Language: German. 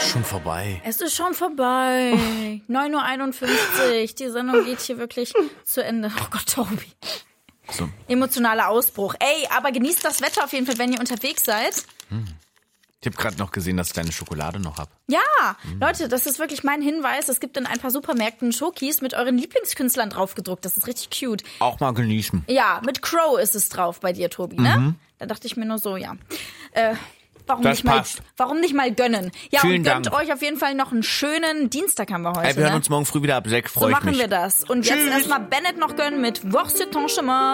schon vorbei. Es ist schon vorbei. 9:51 Uhr. Die Sendung geht hier wirklich zu Ende. Oh Gott, Tobi. So. Emotionaler Ausbruch. Ey, aber genießt das Wetter auf jeden Fall, wenn ihr unterwegs seid. Ich habe gerade noch gesehen, dass ich deine Schokolade noch hab. Ja, Leute, das ist wirklich mein Hinweis. Es gibt in ein paar Supermärkten Schokis mit euren Lieblingskünstlern draufgedruckt. Das ist richtig cute. Auch mal genießen. Ja, mit Crow ist es drauf bei dir, Tobi, ne? Da dachte ich mir nur so, ja. Warum Das passt. nicht mal gönnen? Ja, Vielen und gönnt Dank. euch auf jeden Fall noch einen schönen Dienstag haben wir heute. Wir hören ne? uns morgen früh wieder ab 6, So freue ich machen mich. wir das. Und jetzt erstmal Bennett noch gönnen mit Voir sur ton chemin.